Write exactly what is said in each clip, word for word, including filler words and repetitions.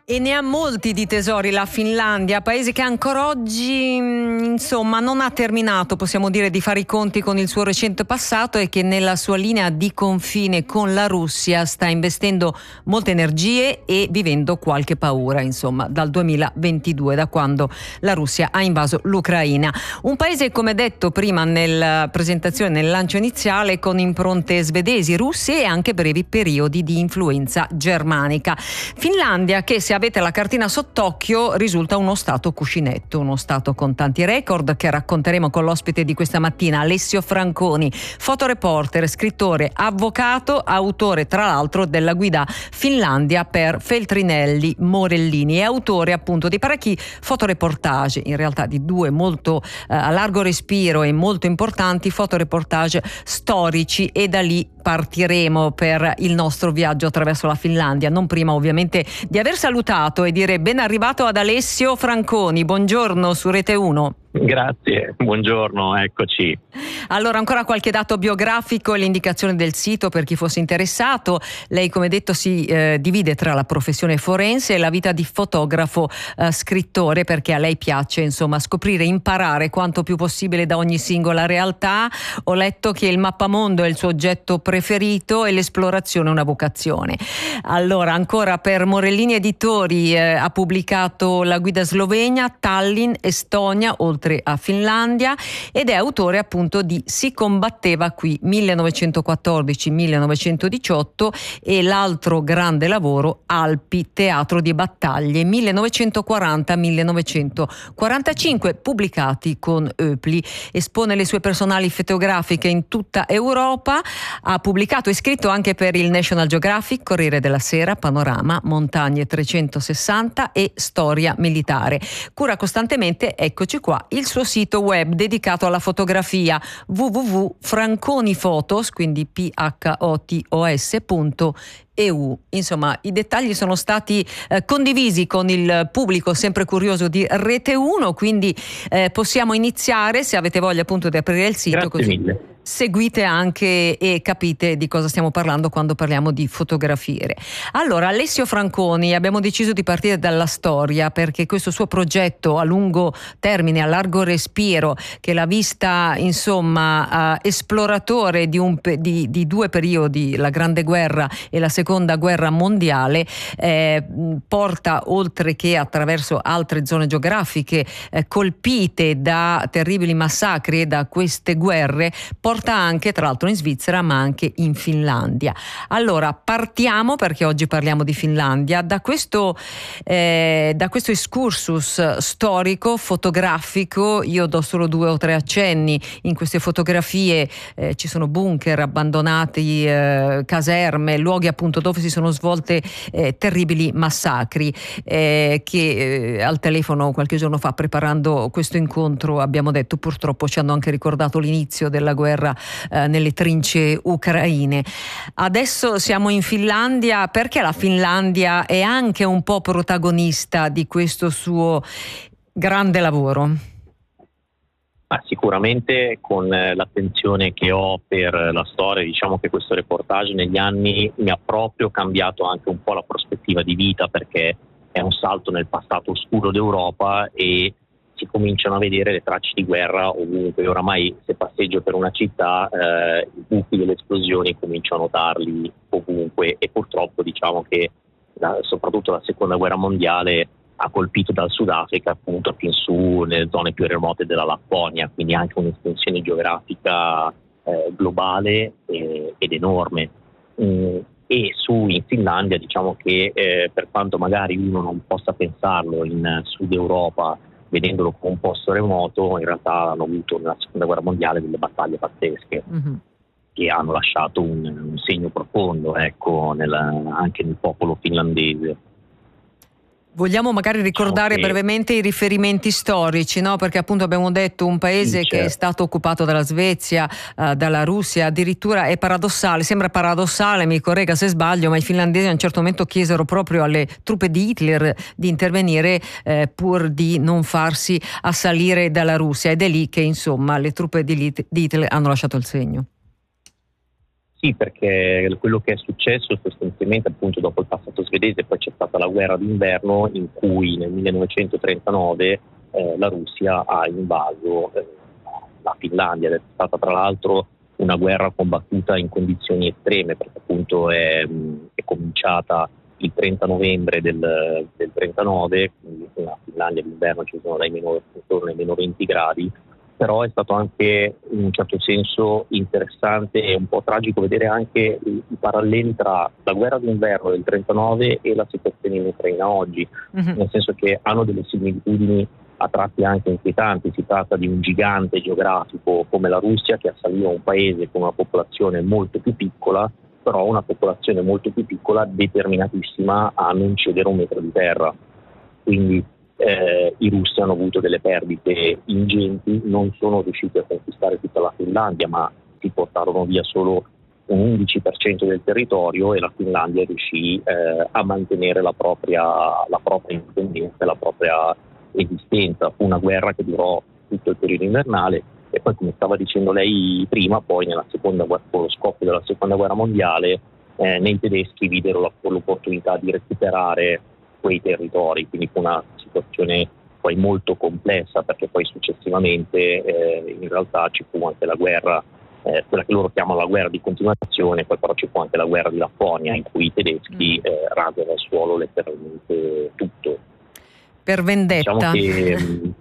E ne ha molti di tesori la Finlandia, paese che ancora oggi insomma non ha terminato, possiamo dire, di fare i conti con il suo recente passato e che nella sua linea di confine con la Russia sta investendo molte energie e vivendo qualche paura, insomma, dal duemilaventidue, da quando la Russia ha invaso l'Ucraina. Un paese, come detto prima nella presentazione, nel lancio iniziale, con impronte svedesi, russe e anche brevi periodi di influenza germanica. Finlandia che, se avete la cartina sott'occhio, risulta uno stato cuscinetto, uno stato con tanti record che racconteremo con l'ospite di questa mattina, Alessio Franconi, fotoreporter, scrittore, avvocato, autore tra l'altro della guida Finlandia per Feltrinelli Morellini e autore appunto di parecchi fotoreportage, in realtà di due molto eh, a largo respiro e molto importanti fotoreportage storici, e da lì partiremo per il nostro viaggio attraverso la Finlandia, non prima ovviamente di aver salutato e dire ben arrivato ad Alessio Franconi. Buongiorno su Rete uno. Grazie, buongiorno, eccoci. Allora, ancora qualche dato biografico e l'indicazione del sito per chi fosse interessato. Lei, come detto, si eh, divide tra la professione forense e la vita di fotografo eh, scrittore, perché a lei piace insomma scoprire, imparare quanto più possibile da ogni singola realtà. Ho letto che il mappamondo è il suo oggetto preferito e l'esplorazione è una vocazione. Allora, ancora per Morellini Editori eh, ha pubblicato la guida Slovenia, Tallinn, Estonia, oltre a Finlandia, ed è autore appunto di Si combatteva qui millenovecentoquattordici millenovecentodiciotto e l'altro grande lavoro Alpi, teatro di battaglie millenovecentoquaranta millenovecentoquarantacinque, pubblicati con Oepli. Espone le sue personali fotografiche in tutta Europa, ha pubblicato e scritto anche per il National Geographic, Corriere della Sera, Panorama, Montagne trecentosessanta e Storia Militare. Cura costantemente, eccoci qua, il suo sito web dedicato alla fotografia w w w punto franconifotos, quindi p h o t o s punto e u. Insomma, i dettagli sono stati eh, condivisi con il pubblico sempre curioso di Rete uno, quindi eh, possiamo iniziare, se avete voglia appunto di aprire il sito. Grazie così mille. Seguite anche e capite di cosa stiamo parlando quando parliamo di fotografie. Allora, Alessio Franconi, abbiamo deciso di partire dalla storia perché questo suo progetto a lungo termine, a largo respiro, che l'ha vista insomma uh, esploratore di, un, di, di due periodi, la Grande Guerra e la Seconda Guerra Mondiale, eh, porta, oltre che attraverso altre zone geografiche eh, colpite da terribili massacri e da queste guerre, porta anche, tra l'altro in Svizzera, ma anche in Finlandia. Allora, partiamo, perché oggi parliamo di Finlandia, da questo, eh, da questo excursus storico, fotografico. Io do solo due o tre accenni. In queste fotografie eh, ci sono bunker abbandonati, eh, caserme, luoghi appunto dove si sono svolte eh, terribili massacri, eh, che eh, al telefono qualche giorno fa, preparando questo incontro, abbiamo detto purtroppo ci hanno anche ricordato l'inizio della guerra eh, nelle trincee ucraine. Adesso siamo in Finlandia, perché la Finlandia è anche un po' protagonista di questo suo grande lavoro. Ah, sicuramente con l'attenzione che ho per la storia, diciamo che questo reportage negli anni mi ha proprio cambiato anche un po' la prospettiva di vita, perché è un salto nel passato oscuro d'Europa e si cominciano a vedere le tracce di guerra ovunque. Oramai, se passeggio per una città, eh, i buchi delle esplosioni comincio a notarli ovunque, e purtroppo diciamo che la, soprattutto la Seconda Guerra Mondiale ha colpito dal Sudafrica appunto fin su nelle zone più remote della Lapponia, quindi anche un'estensione geografica eh, globale eh, ed enorme. Mm, e su in Finlandia diciamo che eh, per quanto magari uno non possa pensarlo in Sud Europa, vedendolo come un posto remoto, in realtà hanno avuto nella Seconda Guerra Mondiale delle battaglie pazzesche, mm-hmm. che hanno lasciato un, un segno profondo, ecco, nel, anche nel popolo finlandese. Vogliamo magari ricordare okay. brevemente i riferimenti storici, no? Perché appunto abbiamo detto un paese sì, che certo. è stato occupato dalla Svezia, uh, dalla Russia, addirittura è paradossale, sembra paradossale, mi corregga se sbaglio, ma i finlandesi a un certo momento chiesero proprio alle truppe di Hitler di intervenire eh, pur di non farsi assalire dalla Russia, ed è lì che insomma le truppe di Hitler hanno lasciato il segno. Sì, perché quello che è successo sostanzialmente appunto dopo il passato svedese, poi c'è stata la guerra d'inverno in cui nel millenovecentotrentanove eh, la Russia ha invaso eh, la Finlandia, ed è stata tra l'altro una guerra combattuta in condizioni estreme, perché appunto è, è cominciata il trenta novembre del, del trentanove, quindi in Finlandia d'inverno ci sono dai meno, intorno ai meno venti gradi, però è stato anche in un certo senso interessante e un po' tragico vedere anche i, i paralleli tra la guerra d'inverno del trentanove e la situazione in Ucraina oggi, mm-hmm. nel senso che hanno delle similitudini a tratti anche inquietanti. Si tratta di un gigante geografico come la Russia che assaliva un paese con una popolazione molto più piccola, però una popolazione molto più piccola determinatissima a non cedere un metro di terra. Quindi Eh, i russi hanno avuto delle perdite ingenti, non sono riusciti a conquistare tutta la Finlandia, ma si portarono via solo un undici per cento del territorio e la Finlandia riuscì eh, a mantenere la propria, la propria indipendenza e la propria esistenza. Fu una guerra che durò tutto il periodo invernale e poi, come stava dicendo lei prima, poi nella seconda, con lo scoppio della seconda guerra mondiale eh, nei tedeschi videro la, l'opportunità di recuperare quei territori, quindi fu una situazione poi molto complessa, perché poi successivamente eh, in realtà ci fu anche la guerra, eh, quella che loro chiamano la guerra di continuazione, poi però ci fu anche la guerra di Lapponia in cui i tedeschi eh, rasero al suolo letteralmente tutto. Per vendetta. Diciamo che mh,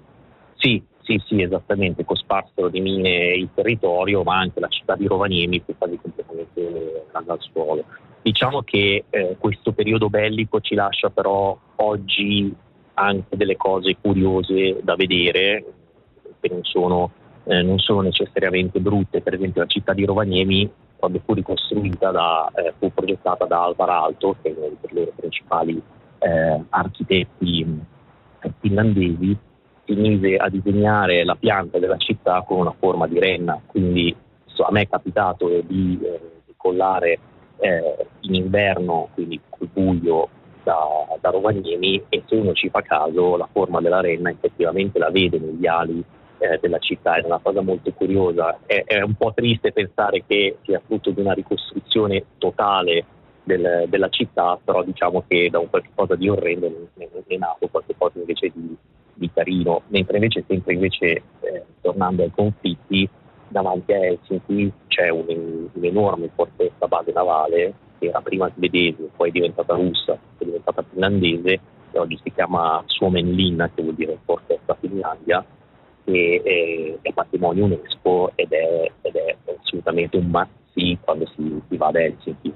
sì, sì, sì, esattamente, cosparsero di mine il territorio, ma anche la città di Rovaniemi fu quasi completamente rasa al suolo. Diciamo che eh, questo periodo bellico ci lascia però oggi anche delle cose curiose da vedere, che non sono, eh, non sono necessariamente brutte. Per esempio la città di Rovaniemi, quando fu ricostruita, da, eh, fu progettata da Alvar Aalto, che è uno dei loro principali eh, architetti finlandesi, si mise a disegnare la pianta della città con una forma di renna. Quindi so, a me è capitato di eh, decollare Eh, in inverno, quindi col buio, da, da Rovaniemi, e se uno ci fa caso la forma della renna effettivamente la vede negli ali eh, della città. È una cosa molto curiosa. È, è un po' triste pensare che sia frutto di una ricostruzione totale del, della città, però diciamo che da un qualche cosa di orrendo ne è nato qualche cosa invece di, di carino, mentre invece sempre invece eh, tornando ai conflitti, davanti a Helsinki c'è un, un'enorme fortezza base navale che era prima svedese, poi è diventata russa, poi è diventata finlandese e oggi si chiama Suomenlinna, che vuol dire fortezza Finlandia, che è, è patrimonio UNESCO ed è, ed è assolutamente un must see quando si, si va ad Helsinki.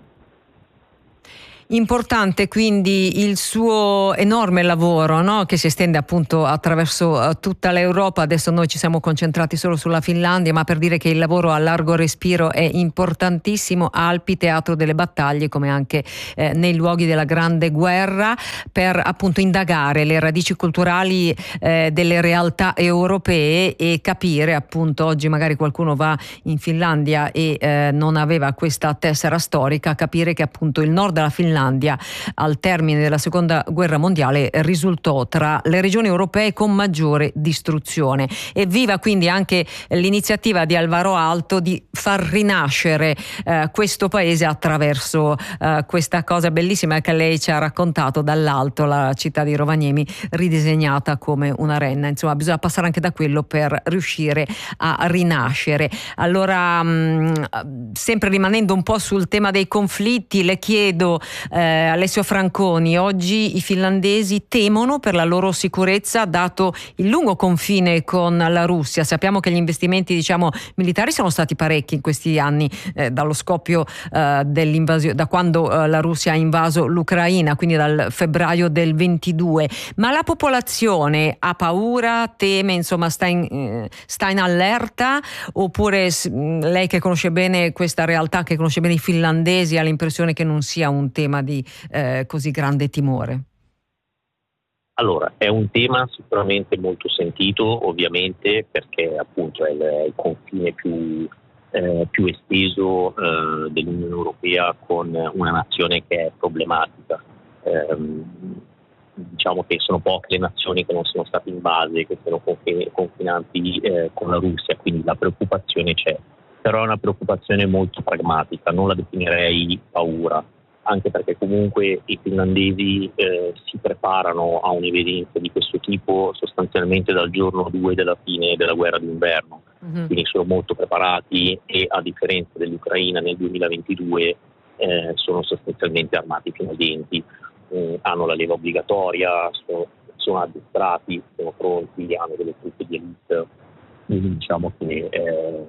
Importante quindi il suo enorme lavoro, no? Che si estende appunto attraverso uh, tutta l'Europa. Adesso noi ci siamo concentrati solo sulla Finlandia, ma per dire che il lavoro a largo respiro è importantissimo. Alpi, teatro delle battaglie, come anche eh, nei luoghi della Grande Guerra, per appunto indagare le radici culturali eh, delle realtà europee e capire appunto, oggi magari qualcuno va in Finlandia e eh, non aveva questa tessera storica, capire che appunto il nord della Finlandia al termine della seconda guerra mondiale risultò tra le regioni europee con maggiore distruzione. Evviva quindi anche l'iniziativa di Alvaro Aalto di far rinascere eh, questo paese attraverso eh, questa cosa bellissima che lei ci ha raccontato dall'alto, la città di Rovaniemi ridisegnata come una renna. Insomma, bisogna passare anche da quello per riuscire a rinascere. Allora, mh, sempre rimanendo un po' sul tema dei conflitti, le chiedo Eh, Alessio Franconi, oggi i finlandesi temono per la loro sicurezza dato il lungo confine con la Russia. Sappiamo che gli investimenti, diciamo, militari sono stati parecchi in questi anni, eh, dallo scoppio eh, dell'invasione, da quando eh, la Russia ha invaso l'Ucraina, quindi dal febbraio del ventidue. Ma la popolazione ha paura, teme, insomma sta in, eh, sta in allerta, oppure lei che conosce bene questa realtà, che conosce bene i finlandesi, ha l'impressione che non sia un tema di eh, così grande timore? Allora, è un tema sicuramente molto sentito, ovviamente, perché appunto è il, è il confine più, eh, più esteso eh, dell'Unione Europea con una nazione che è problematica. Eh, diciamo che sono poche le nazioni che non sono state invase, che sono confin- confinanti eh, con la Russia, quindi la preoccupazione c'è. però è una preoccupazione molto pragmatica, non la definirei paura, anche perché comunque i finlandesi eh, si preparano a un'evenienza di questo tipo sostanzialmente dal giorno due della fine della guerra d'inverno, mm-hmm. quindi sono molto preparati e, a differenza dell'Ucraina nel duemilaventidue, eh, sono sostanzialmente armati fino ai denti, eh, hanno la leva obbligatoria, sono, sono addestrati, sono pronti, hanno delle truppe di elite, quindi diciamo che eh,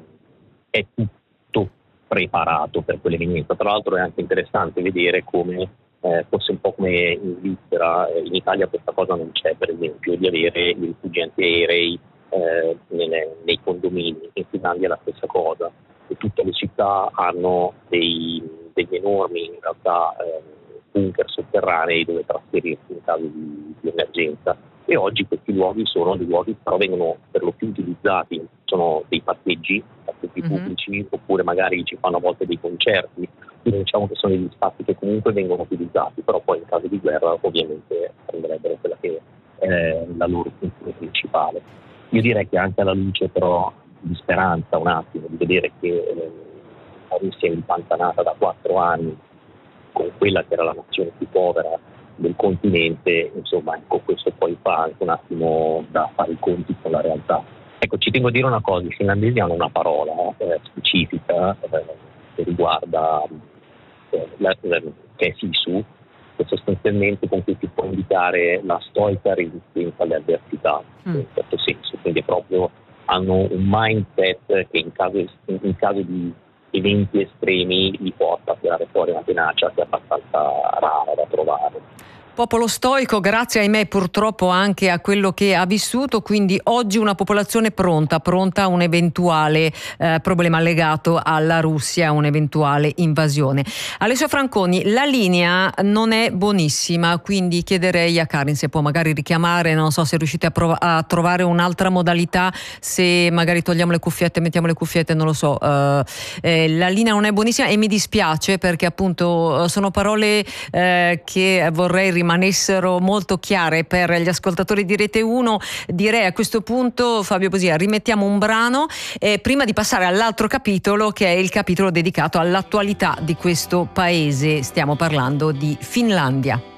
è tutto preparato per quell'evenienza. Tra l'altro è anche interessante vedere come eh, fosse un po' come in Svizzera, in Italia questa cosa non c'è, per esempio, di avere i rifugi antiaerei eh, nelle, nei condomini. In Finlandia è la stessa cosa, e tutte le città hanno dei, degli enormi in realtà eh, bunker sotterranei dove trasferirsi in caso di, di emergenza. E oggi questi luoghi sono dei luoghi che però vengono per lo più utilizzati, sono dei parcheggi, parcheggi mm-hmm. pubblici, oppure magari ci fanno a volte dei concerti, quindi diciamo che sono degli spazi che comunque vengono utilizzati, però poi in caso di guerra ovviamente prenderebbero quella che è la loro funzione principale. Io direi che anche alla luce però di speranza un attimo, di vedere che eh, la Russia è impantanata da quattro anni con quella che era la nazione più povera del continente, insomma, ecco, questo poi fa anche un attimo da fare i conti con la realtà. Ecco, ci tengo a dire una cosa: i finlandesi hanno una parola eh, specifica eh, che riguarda eh, la, la, che è sisu, che sostanzialmente con cui si può indicare la stoica resistenza alle avversità, mm. in questo senso, quindi proprio hanno un mindset che in caso, in caso di eventi estremi li porta a tirare fuori una tenacia che è abbastanza rara da trovare. Popolo stoico, grazie ahimè purtroppo anche a quello che ha vissuto, quindi oggi una popolazione pronta, pronta a un eventuale eh, problema legato alla Russia, un'eventuale invasione. Alessio Franconi, la linea non è buonissima, quindi chiederei a Karin se può magari richiamare, non so se riuscite a, prov- a trovare un'altra modalità, se magari togliamo le cuffiette, mettiamo le cuffiette, non lo so. Uh, eh, la linea non è buonissima e mi dispiace perché appunto sono parole eh, che vorrei rimanere rimanessero molto chiare per gli ascoltatori di Rete uno. Direi a questo punto, Fabio Bosia, rimettiamo un brano eh, prima di passare all'altro capitolo, che è il capitolo dedicato all'attualità di questo paese. Stiamo parlando di Finlandia.